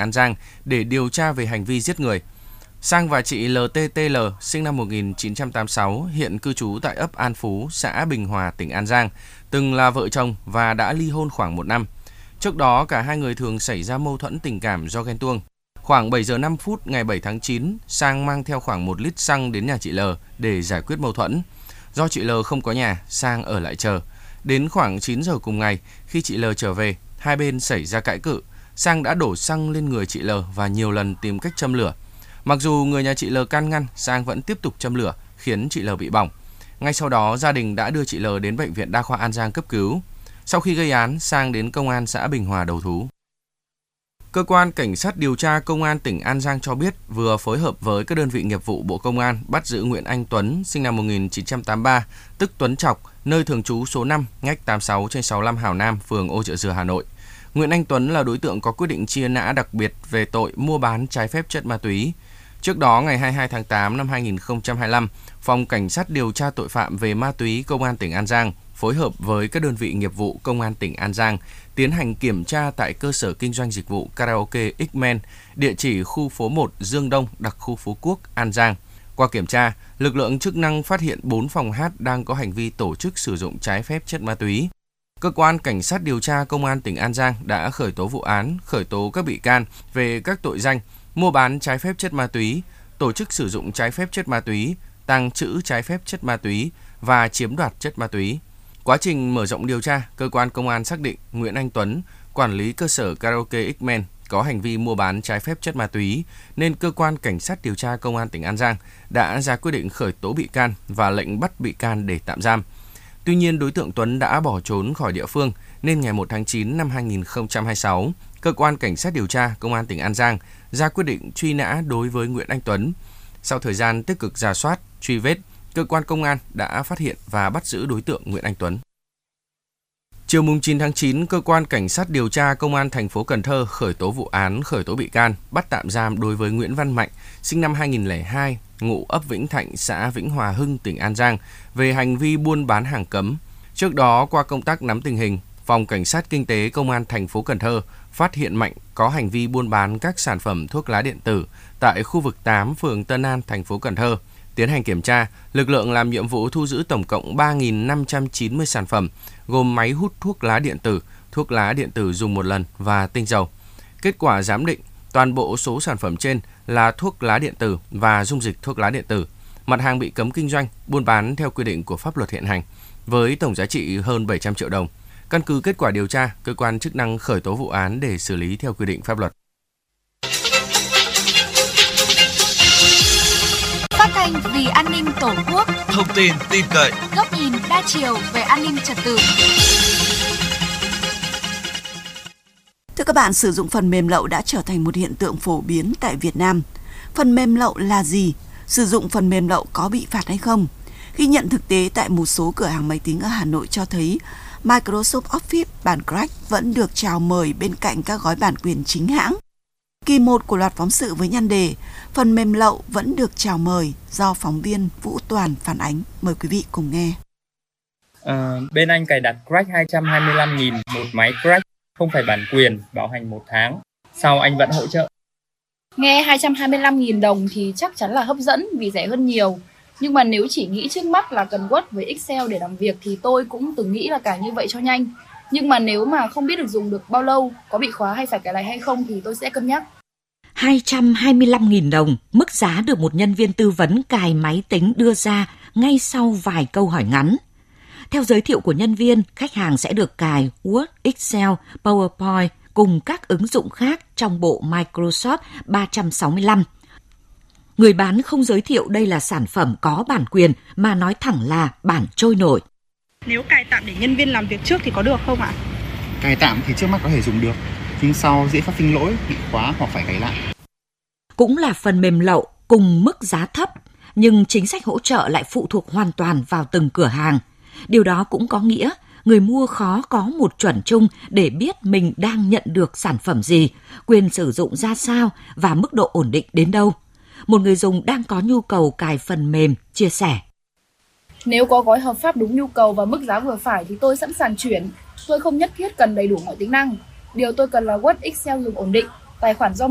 An Giang để điều tra về hành vi giết người. Sang và chị LTTL sinh năm 1986 hiện cư trú tại ấp An Phú, xã Bình Hòa, tỉnh An Giang, từng là vợ chồng và đã ly hôn khoảng 1 năm. Trước đó, cả hai người thường xảy ra mâu thuẫn tình cảm do ghen tuông. Khoảng 7 giờ 5 phút ngày 7 tháng 9, Sang mang theo khoảng 1 lít xăng đến nhà chị L để giải quyết mâu thuẫn. Do chị L không có nhà, Sang ở lại chờ. Đến khoảng 9 giờ cùng ngày, khi chị L trở về, hai bên xảy ra cãi cự. Sang đã đổ xăng lên người chị L và nhiều lần tìm cách châm lửa. Mặc dù người nhà chị L can ngăn, Sang vẫn tiếp tục châm lửa, khiến chị L bị bỏng. Ngay sau đó, gia đình đã đưa chị L đến Bệnh viện Đa khoa An Giang cấp cứu. Sau khi gây án, Sang đến Công an xã Bình Hòa đầu thú. Cơ quan Cảnh sát điều tra Công an tỉnh An Giang cho biết vừa phối hợp với các đơn vị nghiệp vụ Bộ Công an bắt giữ Nguyễn Anh Tuấn, sinh năm 1983, tức Tuấn Chọc, nơi thường trú số 5, ngách 86/65 Hào Nam, phường Ô Chợ Dừa, Hà Nội. Nguyễn Anh Tuấn là đối tượng có quyết định truy nã đặc biệt về tội mua bán trái phép chất ma túy. Trước đó, ngày 22 tháng 8 năm 2025, Phòng Cảnh sát điều tra tội phạm về ma túy Công an tỉnh An Giang phối hợp với các đơn vị nghiệp vụ Công an tỉnh An Giang tiến hành kiểm tra tại cơ sở kinh doanh dịch vụ karaoke X-Men, địa chỉ khu phố 1 Dương Đông, đặc khu Phú Quốc, An Giang. Qua kiểm tra, lực lượng chức năng phát hiện 4 phòng hát đang có hành vi tổ chức sử dụng trái phép chất ma túy. Cơ quan Cảnh sát điều tra Công an tỉnh An Giang đã khởi tố vụ án, khởi tố các bị can về các tội danh mua bán trái phép chất ma túy, tổ chức sử dụng trái phép chất ma túy, tàng trữ trái phép chất ma túy và chiếm đoạt chất ma túy. Quá trình mở rộng điều tra, cơ quan công an xác định Nguyễn Anh Tuấn, quản lý cơ sở karaoke X-Men, có hành vi mua bán trái phép chất ma túy, nên cơ quan Cảnh sát điều tra Công an tỉnh An Giang đã ra quyết định khởi tố bị can và lệnh bắt bị can để tạm giam. Tuy nhiên, đối tượng Tuấn đã bỏ trốn khỏi địa phương, nên ngày 1 tháng 9 năm 2026, cơ quan Cảnh sát điều tra Công an tỉnh An Giang ra quyết định truy nã đối với Nguyễn Anh Tuấn. Sau thời gian tích cực rà soát, truy vết, cơ quan công an đã phát hiện và bắt giữ đối tượng Nguyễn Anh Tuấn. Chiều 9 tháng 9, cơ quan Cảnh sát điều tra Công an thành phố Cần Thơ khởi tố vụ án, khởi tố bị can, bắt tạm giam đối với Nguyễn Văn Mạnh, sinh năm 2002, ngụ ấp Vĩnh Thạnh, xã Vĩnh Hòa Hưng, tỉnh An Giang, về hành vi buôn bán hàng cấm. Trước đó, qua công tác nắm tình hình, Phòng Cảnh sát Kinh tế Công an thành phố Cần Thơ phát hiện Mạnh có hành vi buôn bán các sản phẩm thuốc lá điện tử tại khu vực 8, phường Tân An, thành phố Cần Thơ. Tiến hành kiểm tra, lực lượng làm nhiệm vụ thu giữ tổng cộng 3.590 sản phẩm, gồm máy hút thuốc lá điện tử dùng một lần và tinh dầu. Kết quả giám định, toàn bộ số sản phẩm trên là thuốc lá điện tử và dung dịch thuốc lá điện tử. Mặt hàng bị cấm kinh doanh, buôn bán theo quy định của pháp luật hiện hành, với tổng giá trị hơn 700 triệu đồng. Căn cứ kết quả điều tra, cơ quan chức năng khởi tố vụ án để xử lý theo quy định pháp luật. Phát thanh vì an ninh Tổ quốc. Thông tin tin cậy. Góc nhìn đa chiều về an ninh trật tự. Thưa các bạn, sử dụng phần mềm lậu đã trở thành một hiện tượng phổ biến tại Việt Nam. Phần mềm lậu là gì? Sử dụng phần mềm lậu có bị phạt hay không? Ghi nhận thực tế tại một số cửa hàng máy tính ở Hà Nội cho thấy Microsoft Office bản crack vẫn được chào mời bên cạnh các gói bản quyền chính hãng. Kỳ 1 của loạt phóng sự với nhan đề Phần mềm lậu vẫn được chào mời do phóng viên Vũ Toàn phản ánh. Mời quý vị cùng nghe. Bên anh cài đặt crack 225.000 một máy crack, không phải bản quyền, bảo hành 1 tháng. Sau anh vẫn hỗ trợ. Nghe 225.000 đồng thì chắc chắn là hấp dẫn vì rẻ hơn nhiều. Nhưng mà nếu chỉ nghĩ trước mắt là cần Word với Excel để làm việc thì tôi cũng từng nghĩ là cài như vậy cho nhanh. Nhưng mà nếu mà không biết được dùng được bao lâu, có bị khóa hay phải cài lại hay không thì tôi sẽ cân nhắc. 225.000 đồng, mức giá được một nhân viên tư vấn cài máy tính đưa ra ngay sau vài câu hỏi ngắn. Theo giới thiệu của nhân viên, khách hàng sẽ được cài Word, Excel, PowerPoint cùng các ứng dụng khác trong bộ Microsoft 365. Người bán không giới thiệu đây là sản phẩm có bản quyền mà nói thẳng là bản trôi nổi. Nếu cài tạm để nhân viên làm việc trước thì có được không ạ? Cài tạm thì trước mắt có thể dùng được, nhưng sau dễ phát sinh lỗi, bị khóa hoặc phải cài lại. Cũng là phần mềm lậu cùng mức giá thấp, nhưng chính sách hỗ trợ lại phụ thuộc hoàn toàn vào từng cửa hàng. Điều đó cũng có nghĩa người mua khó có một chuẩn chung để biết mình đang nhận được sản phẩm gì, quyền sử dụng ra sao và mức độ ổn định đến đâu. Một người dùng đang có nhu cầu cài phần mềm chia sẻ. Nếu có gói hợp pháp đúng nhu cầu và mức giá vừa phải thì tôi sẵn sàng chuyển. Tôi không nhất thiết cần đầy đủ mọi tính năng. Điều tôi cần là Word, Excel dùng ổn định, tài khoản do